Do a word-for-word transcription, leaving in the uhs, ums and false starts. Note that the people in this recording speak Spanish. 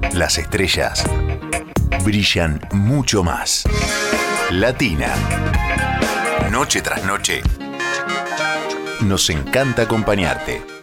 Las estrellas brillan mucho más. Latina. Noche tras noche. Nos encanta acompañarte.